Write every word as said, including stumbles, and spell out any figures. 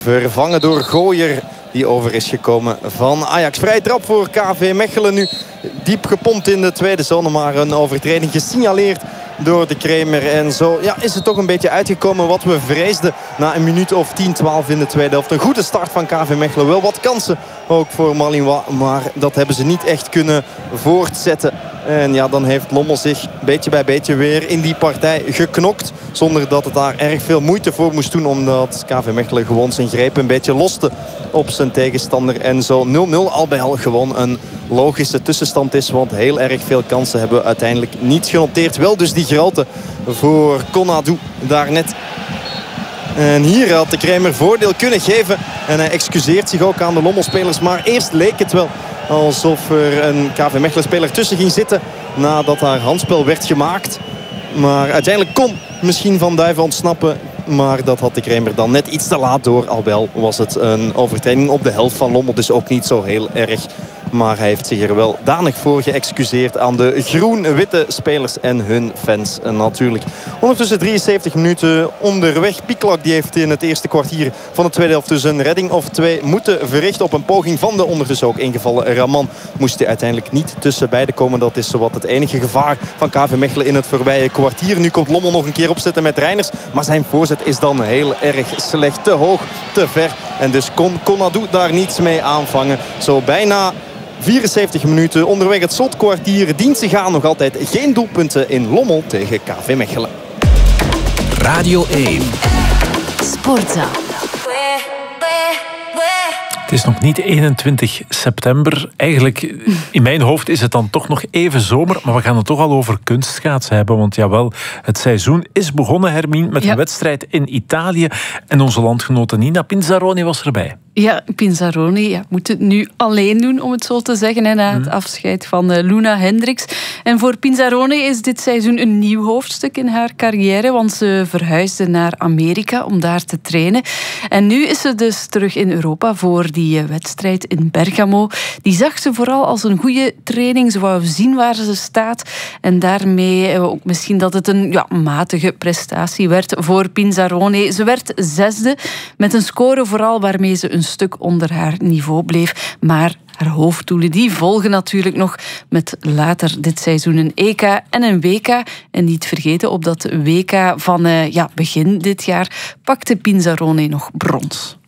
Vervangen door Gooier, die over is gekomen van Ajax. Vrij trap voor K V Mechelen nu. Diep gepompt in de tweede zone, maar een overtreding gesignaleerd door de Kremer. En zo ja, is het toch een beetje uitgekomen wat we vreesden na een minuut of tien, twaalf in de tweede helft. Een goede start van K V Mechelen. Wel wat kansen ook voor Malinois, maar dat hebben ze niet echt kunnen voortzetten. En ja, dan heeft Lommel zich beetje bij beetje weer in die partij geknokt. Zonder dat het daar erg veel moeite voor moest doen. Omdat K V Mechelen gewoon zijn greep een beetje loste op zijn tegenstander. En zo nul nul al bij al gewoon een logische tussenstand is. Want heel erg veel kansen hebben we uiteindelijk niet genoteerd. Wel dus die grote voor Konadu daarnet. En hier had de Kremer voordeel kunnen geven. En hij excuseert zich ook aan de Lommel-spelers. Maar eerst leek het wel alsof er een K V Mechelen-speler tussen ging zitten nadat haar handspel werd gemaakt. Maar uiteindelijk kon misschien Van Duiven ontsnappen. Maar dat had de Kremer dan net iets te laat door. Al wel was het een overtreding op de helft van Lommel. Dus ook niet zo heel erg. Maar hij heeft zich er wel danig voor geëxcuseerd aan de groen-witte spelers en hun fans natuurlijk. Ondertussen drieënzeventig minuten onderweg. Pieklak die heeft in het eerste kwartier van de tweede helft dus een redding of twee moeten verrichten op een poging van de ondertussen ook ingevallen Raman. Moest hij uiteindelijk niet tussen beiden komen. Dat is zowat het enige gevaar van K V Mechelen in het voorbije kwartier. Nu komt Lommel nog een keer opzetten met Reiners. Maar zijn voorzet is dan heel erg slecht. Te hoog, te ver. En dus kon Konadu daar niets mee aanvangen. Zo bijna vierenzeventig minuten onderweg het slotkwartier. Dient zich aan, nog altijd geen doelpunten in Lommel tegen K V Mechelen. Radio één. Sportza. Het is nog niet eenentwintig september. Eigenlijk, in mijn hoofd is het dan toch nog even zomer. Maar we gaan het toch al over kunstschaatsen hebben. Want jawel, het seizoen is begonnen, Hermine, met ja. een wedstrijd in Italië. En onze landgenote Nina Pinzaroni was erbij. Ja, Pinzaroni ja, moet het nu alleen doen, om het zo te zeggen, hè, na het hmm. afscheid van uh, Luna Hendricks. En voor Pinzaroni is dit seizoen een nieuw hoofdstuk in haar carrière, want ze verhuisde naar Amerika om daar te trainen. En nu is ze dus terug in Europa voor die uh, wedstrijd in Bergamo. Die zag ze vooral als een goede training. Ze wou zien waar ze staat. En daarmee uh, ook misschien dat het een ja, matige prestatie werd voor Pinzaroni. Ze werd zesde, met een score vooral waarmee ze een een stuk onder haar niveau bleef. Maar haar hoofddoelen die volgen natuurlijk nog met later dit seizoen een E K en een W K. En niet vergeten, op dat W K van uh, ja, begin dit jaar pakte Pinzaroni nog brons.